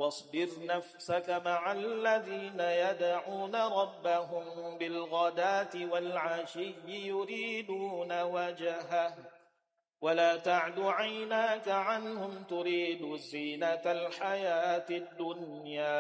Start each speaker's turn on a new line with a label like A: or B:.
A: واصبر نفسك مع الذين يدعون ربهم بالغداة والعشي يريدون وجهه ولا تعد عيناك عنهم تريد زينة الحياة الدنيا